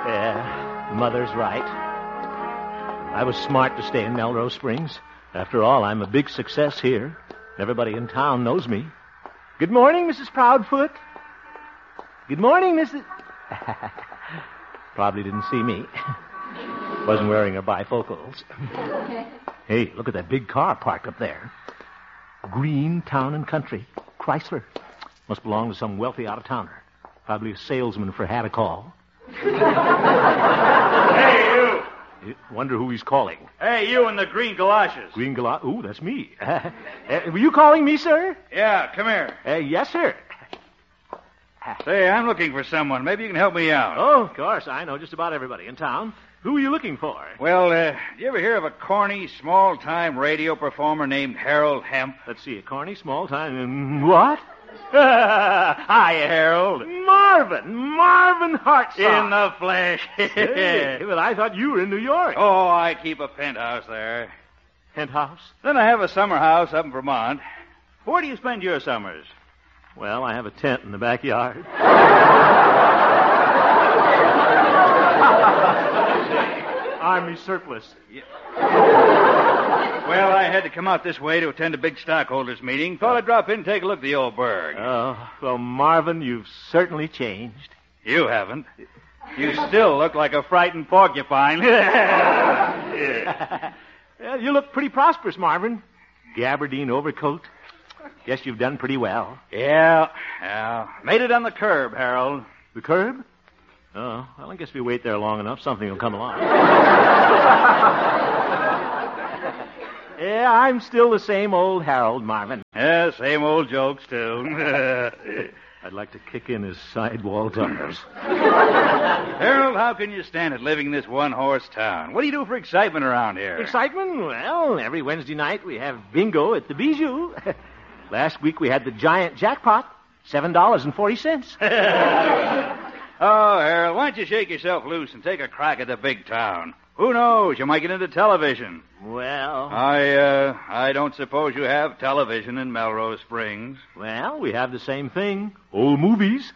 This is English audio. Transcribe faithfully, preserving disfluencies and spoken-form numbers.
Yeah, Mother's right. I was smart to stay in Melrose Springs. After all, I'm a big success here. Everybody in town knows me. Good morning, Missus Proudfoot. Good morning, Missus Probably didn't see me. Wasn't wearing her bifocals. Hey, look at that big car parked up there. Green Town and Country. Chrysler. Must belong to some wealthy out-of-towner. Probably a salesman for Had-a-Call. Hey, you! Wonder who he's calling. Hey, you in the green galoshes. Green galoshes? Ooh, that's me. Uh, were you calling me, sir? Yeah, come here. Uh, yes, sir. Say, I'm looking for someone. Maybe you can help me out. Oh, of course. I know just about everybody in town. Who are you looking for? Well, uh, did you ever hear of a corny, small-time radio performer named Harold Hemp? Let's see, a corny, small-time... What? Hi, Harold. Marvin. Marvin Hartsock. In the flesh. Hey, but I thought you were in New York. Oh, I keep a penthouse there. Penthouse? Then I have a summer house up in Vermont. Where do you spend your summers? Well, I have a tent in the backyard. Army surplus. Yeah. Well, I had to come out this way to attend a big stockholders meeting. Thought I'd drop in and take a look at the old burg. Oh, well, Marvin, you've certainly changed. You haven't. You still look like a frightened porcupine. Yeah, you look pretty prosperous, Marvin. Gabardine overcoat. Guess you've done pretty well. Yeah, yeah. Made it on the curb, Harold. The curb? Oh, well, I guess if we wait there long enough, something will come along. Yeah, I'm still the same old Harold, Marvin. Yeah, same old jokes, too. I'd like to kick in his sidewall tires. Harold, how can you stand it living in this one-horse town? What do you do for excitement around here? Excitement? Well, every Wednesday night we have bingo at the Bijou. Last week we had the giant jackpot, seven dollars and forty cents. Oh, Harold, why don't you shake yourself loose and take a crack at the big town? Who knows? You might get into television. Well... I, uh, I don't suppose you have television in Melrose Springs. Well, we have the same thing. Old movies.